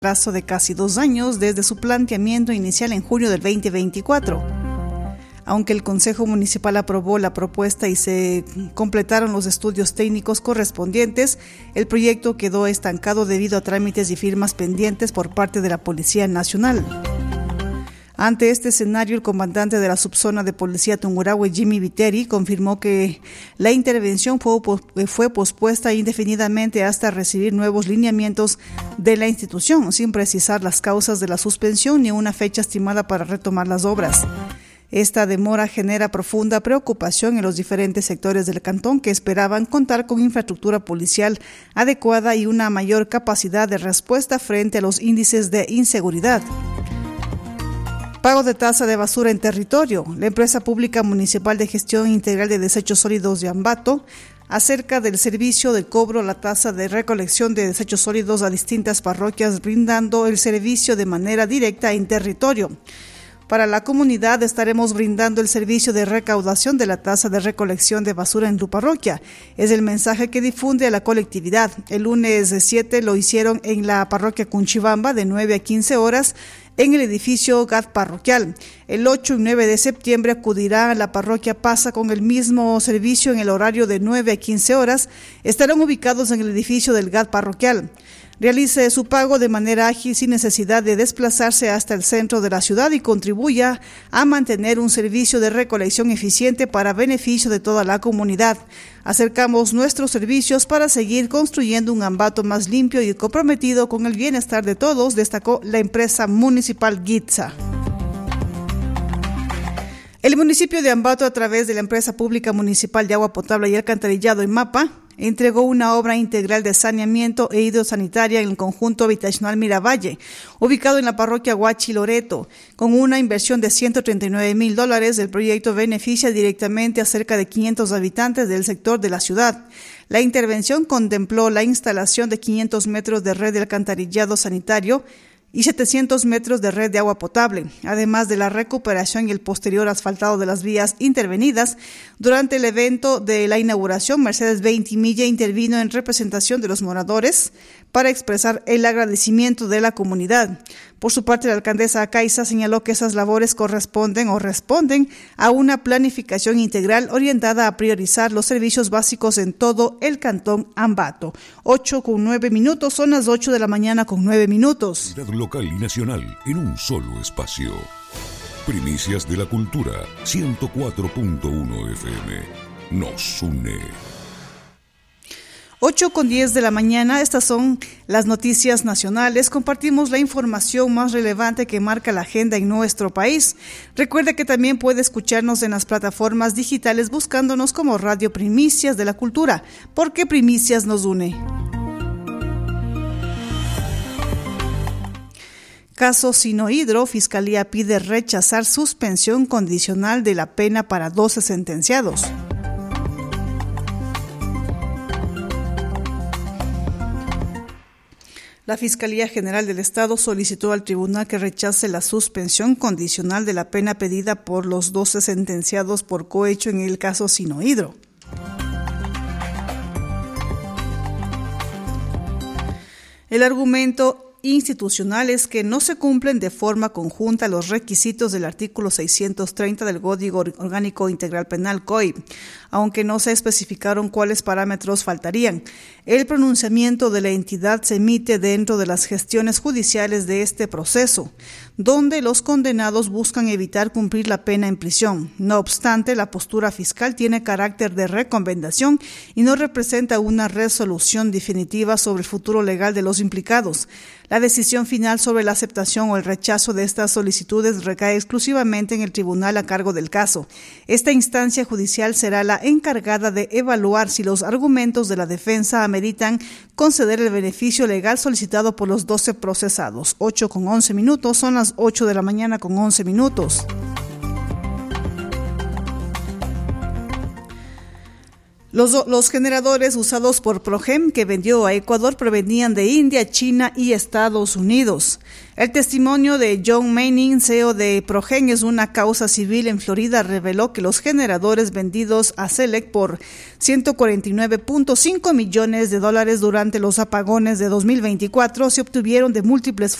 plazo de casi 2 años desde su planteamiento inicial en junio del 2024. Aunque el Consejo Municipal aprobó la propuesta y se completaron los estudios técnicos correspondientes, el proyecto quedó estancado debido a trámites y firmas pendientes por parte de la Policía Nacional. Ante este escenario, el comandante de la subzona de policía Tungurahua, Jimmy Viteri, confirmó que la intervención fue pospuesta indefinidamente hasta recibir nuevos lineamientos de la institución, sin precisar las causas de la suspensión ni una fecha estimada para retomar las obras. Esta demora genera profunda preocupación en los diferentes sectores del cantón que esperaban contar con infraestructura policial adecuada y una mayor capacidad de respuesta frente a los índices de inseguridad. Pago de tasa de basura en territorio. La empresa pública municipal de gestión integral de desechos sólidos de Ambato, acerca del servicio de cobro la tasa de recolección de desechos sólidos a distintas parroquias, brindando el servicio de manera directa en territorio. Para la comunidad estaremos brindando el servicio de recaudación de la tasa de recolección de basura en tu parroquia. Es el mensaje que difunde a la colectividad. El lunes 7 lo hicieron en la parroquia Cunchibamba de 9 a 15 horas en el edificio GAD parroquial. El 8 y 9 de septiembre acudirá a la parroquia Pasa con el mismo servicio en el horario de 9 a 15 horas. Estarán ubicados en el edificio del GAD parroquial. Realice su pago de manera ágil sin necesidad de desplazarse hasta el centro de la ciudad y contribuya a mantener un servicio de recolección eficiente para beneficio de toda la comunidad. Acercamos nuestros servicios para seguir construyendo un Ambato más limpio y comprometido con el bienestar de todos, destacó la empresa municipal GITSA. El municipio de Ambato, a través de la empresa pública municipal de agua potable y alcantarillado MAPA, entregó una obra integral de saneamiento e hidrosanitaria en el conjunto habitacional Miravalle, ubicado en la parroquia Huachi Loreto. Con una inversión de $139,000, el proyecto beneficia directamente a cerca de 500 habitantes del sector de la ciudad. La intervención contempló la instalación de 500 metros de red de alcantarillado sanitario y 700 metros de red de agua potable, además de la recuperación y el posterior asfaltado de las vías intervenidas. Durante el evento de la inauguración, Mercedes Veintimilla intervino en representación de los moradores para expresar el agradecimiento de la comunidad. Por su parte, la alcaldesa Caiza señaló que esas labores responden a una planificación integral orientada a priorizar los servicios básicos en todo el cantón Ambato. 8:09, son las 8 de la mañana con 9 minutos. Local y nacional en un solo espacio. Primicias de la Cultura, 104.1 FM. Nos une. 8:10 de la mañana, estas son las noticias nacionales. Compartimos la información más relevante que marca la agenda en nuestro país. Recuerda que también puede escucharnos en las plataformas digitales buscándonos como Radio Primicias de la Cultura, porque Primicias nos une. Caso Sinohidro, Fiscalía pide rechazar suspensión condicional de la pena para 12 sentenciados. La Fiscalía General del Estado solicitó al tribunal que rechace la suspensión condicional de la pena pedida por los 12 sentenciados por cohecho en el caso Sinohidro. El argumento institucional es que no se cumplen de forma conjunta los requisitos del artículo 630 del Código Orgánico Integral Penal, COI, aunque no se especificaron cuáles parámetros faltarían. El pronunciamiento de la entidad se emite dentro de las gestiones judiciales de este proceso, donde los condenados buscan evitar cumplir la pena en prisión. No obstante, la postura fiscal tiene carácter de recomendación y no representa una resolución definitiva sobre el futuro legal de los implicados. La decisión final sobre la aceptación o el rechazo de estas solicitudes recae exclusivamente en el tribunal a cargo del caso. Esta instancia judicial será la encargada de evaluar si los argumentos de la defensa ameritan conceder el beneficio legal solicitado por los 12 procesados. 8:11, son las 8 de la mañana con 11 minutos. Los generadores usados por Progem que vendió a Ecuador provenían de India, China y Estados Unidos. El testimonio de John Manning, CEO de Progem, es una causa civil en Florida, reveló que los generadores vendidos a Select por $149.5 millones durante los apagones de 2024 se obtuvieron de múltiples